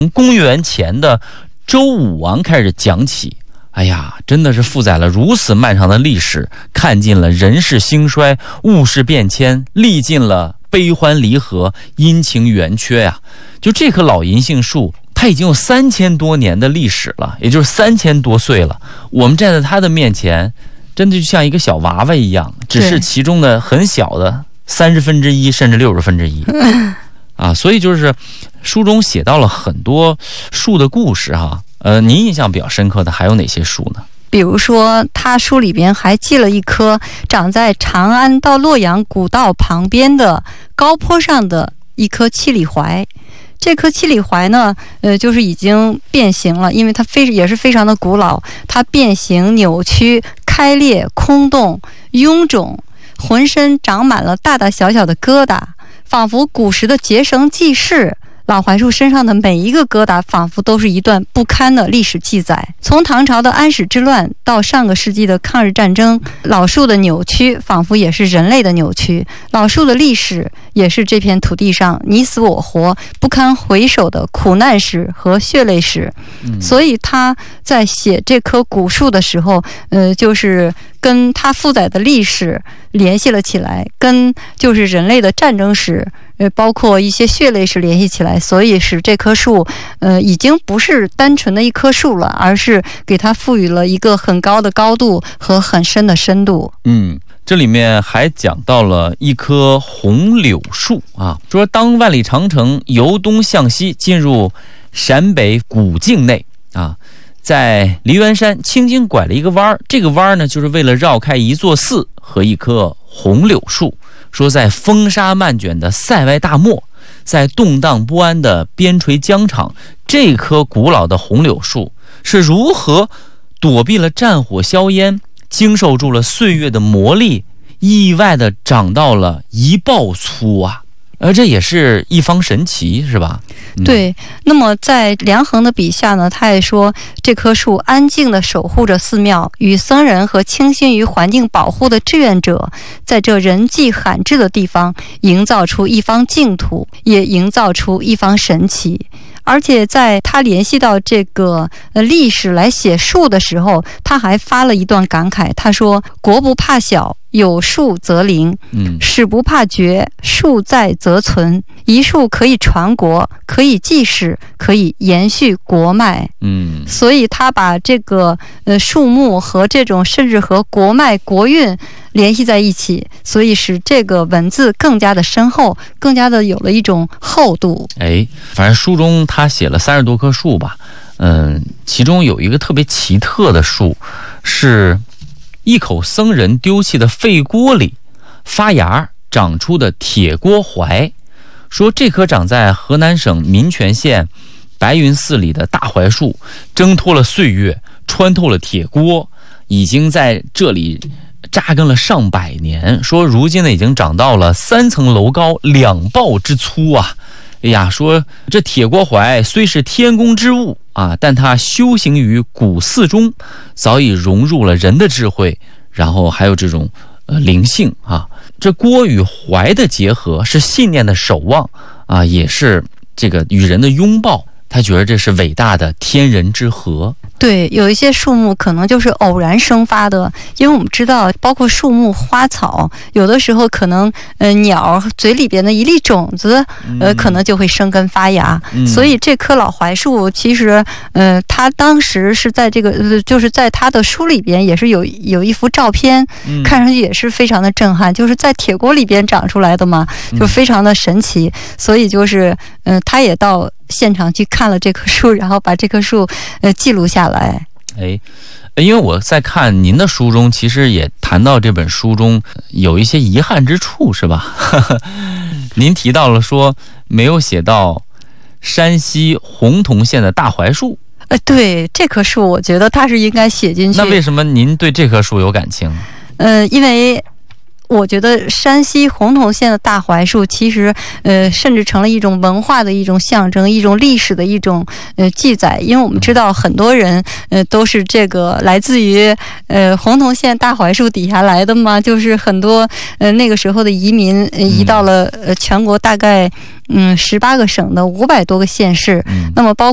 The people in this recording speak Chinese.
从公元前的周武王开始讲起。哎呀，真的是负载了如此漫长的历史，看尽了人世兴衰、物事变迁，历尽了悲欢离合、阴晴圆缺呀。就这棵老银杏树，它已经有3000多年的历史了，也就是3000多岁了。我们站在它的面前，真的就像一个小娃娃一样，只是其中的很小的1/30甚至1/60啊。所以就是书中写到了很多树的故事哈。您印象比较深刻的还有哪些树呢？ 比如说他书里边还记了一棵长在长安到洛阳古道旁边的高坡上的一棵七里槐。这棵七里槐呢，就是已经变形了，因为它也是非常的古老，它变形、扭曲、开裂、空洞、臃肿，浑身长满了大大小小的疙瘩，仿佛古时的结绳记事。老槐树身上的每一个疙瘩，仿佛都是一段不堪的历史记载。从唐朝的安史之乱到上个世纪的抗日战争，老树的扭曲仿佛也是人类的扭曲，老树的历史也是这片土地上你死我活、不堪回首的苦难史和血泪史。所以他在写这棵古树的时候，就是跟他负载的历史联系了起来，跟就是人类的战争史，包括一些血泪史联系起来，所以使这棵树，已经不是单纯的一棵树了，而是给它赋予了一个很高的高度和很深的深度。 这里面还讲到了一棵红柳树啊，说当万里长城由东向西进入陕北古境内啊，在梨园山轻轻拐了一个弯，这个弯呢，就是为了绕开一座寺和一棵红柳树。说在风沙漫卷的塞外大漠，在动荡不安的边陲疆场，这棵古老的红柳树是如何躲避了战火硝烟，经受住了岁月的磨砺，意外的长到了1抱粗啊！而这也是一方神奇，是吧？ 对。那么在梁衡的笔下呢，他也说这棵树安静地守护着寺庙，与僧人和倾心于环境保护的志愿者，在这人迹罕至的地方，营造出一方净土，也营造出一方神奇。而且在他联系到这个历史来写树的时候，他还发了一段感慨，他说：国不怕小，有树则灵；史不怕绝，树在则存。一树可以传国，可以记史，可以延续国脉。所以他把这个树木和这种甚至和国脉国运联系在一起，所以使这个文字更加的深厚，更加的有了一种厚度。 反正书中他写了30多棵树吧，其中有一个特别奇特的树，是一口僧人丢弃的废锅里发芽长出的铁锅槐。说这棵长在河南省民权县白云寺里的大槐树，挣脱了岁月，穿透了铁锅，已经在这里扎根了上百年。说如今呢，已经长到了3层楼高，2抱之粗啊！哎呀，说这铁锅槐虽是天工之物啊，但它修行于古寺中，早已融入了人的智慧，然后还有这种灵性啊。这锅与槐的结合是信念的守望啊，也是这个与人的拥抱。他觉得这是伟大的天人之和。 对，有一些树木可能就是偶然生发的，因为我们知道，包括树木、花草，有的时候可能鸟嘴里边的一粒种子，可能就会生根发芽。所以这棵老槐树，其实它当时是在这个就是在他的书里边也是有一幅照片，看上去也是非常的震撼，就是在铁锅里边长出来的嘛，就非常的神奇。所以就是他也到现场去看了这棵树，然后把这棵树记录下来。 因为我在看您的书中，其实也谈到这本书中有一些遗憾之处，是吧？您提到了说没有写到山西洪洞县的大槐树。 对，这棵树我觉得它是应该写进去。 那为什么您对这棵树有感情？ 因为我觉得山西洪洞县的大槐树其实甚至成了一种文化的一种象征，一种历史的一种记载。因为我们知道很多人都是这个来自于洪洞县大槐树底下来的嘛，就是很多那个时候的移民移到了全国大概18个省的500多个县市，那么包括